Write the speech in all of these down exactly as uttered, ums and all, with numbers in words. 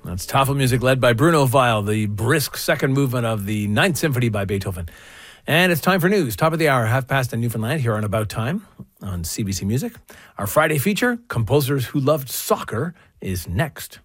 That's Tafel music led by Bruno Weil, the brisk second movement of the Ninth Symphony by Beethoven. And it's time for news. Top of the hour, half past in Newfoundland, here on About Time on C B C Music. Our Friday feature, Composers Who Loved Soccer, is next.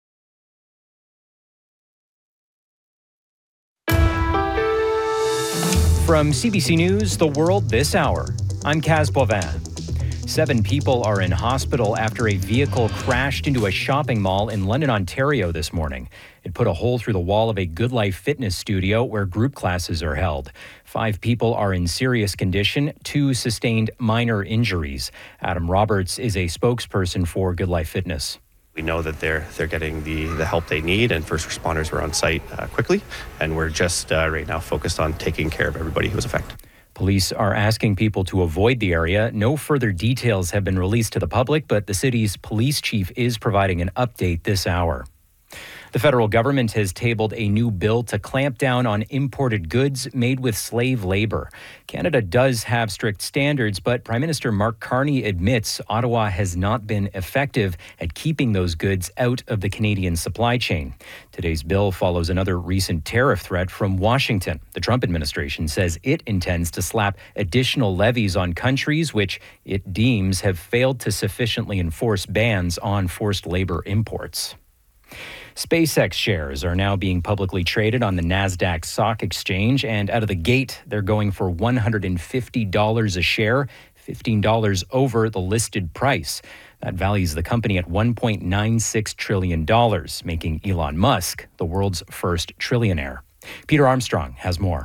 From C B C News, The World This Hour, I'm Kaz Boivin. Seven people are in hospital after a vehicle crashed into a shopping mall in London, Ontario this morning. It put a hole through the wall of a Good Life fitness studio where group classes are held. Five people are in serious condition. Two sustained minor injuries. Adam Roberts is a spokesperson for Good Life Fitness. We know that they're they're getting the, the help they need, and first responders were on site uh, quickly, and we're just uh, right now focused on taking care of everybody who was affected. Police are asking people to avoid the area. No further details have been released to the public, but the city's police chief is providing an update this hour. The federal government has tabled a new bill to clamp down on imported goods made with slave labor. Canada does have strict standards, but Prime Minister Mark Carney admits Ottawa has not been effective at keeping those goods out of the Canadian supply chain. Today's bill follows another recent tariff threat from Washington. The Trump administration says it intends to slap additional levies on countries which it deems have failed to sufficiently enforce bans on forced labor imports. SpaceX shares are now being publicly traded on the NASDAQ stock exchange, and out of the gate, they're going for one hundred fifty dollars a share, fifteen dollars over the listed price. That values the company at one point nine six trillion dollars, making Elon Musk the world's first trillionaire. Peter Armstrong has more.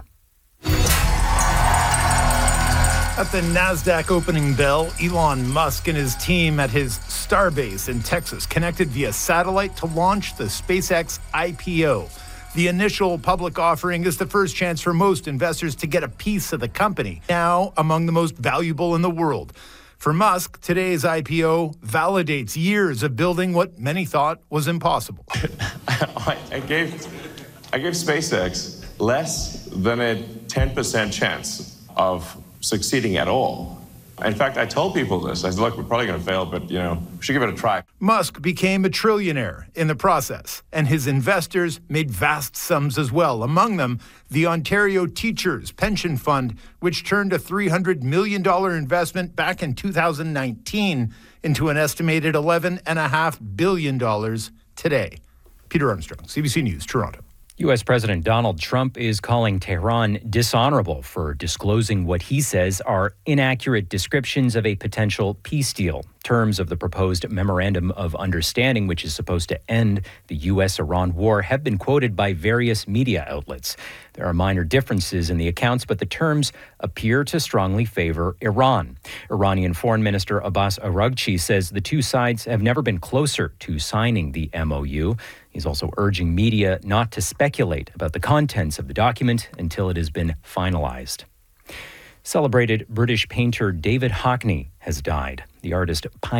At the NASDAQ opening bell, Elon Musk and his team at his Starbase in Texas connected via satellite to launch the SpaceX I P O. The initial public offering is the first chance for most investors to get a piece of the company, now among the most valuable in the world. For Musk, today's I P O validates years of building what many thought was impossible. I, I gave I gave SpaceX less than a ten percent chance of succeeding at all. In fact, I told people this. I said, look, we're probably going to fail, but, you know, we should give it a try. Musk became a trillionaire in the process, and his investors made vast sums as well. Among them, the Ontario Teachers Pension Fund, which turned a three hundred million dollars investment back in two thousand nineteen into an estimated eleven point five billion dollars today. Peter Armstrong, C B C News, Toronto. U S President Donald Trump is calling Tehran dishonorable for disclosing what he says are inaccurate descriptions of a potential peace deal. Terms of the proposed Memorandum of Understanding, which is supposed to end the U S Iran war, have been quoted by various media outlets. There are minor differences in the accounts, but the terms appear to strongly favor Iran. Iranian Foreign Minister Abbas Araghchi says the two sides have never been closer to signing the M O U. He's also urging media not to speculate about the contents of the document until it has been finalized. Celebrated British painter David Hockney has died. The artist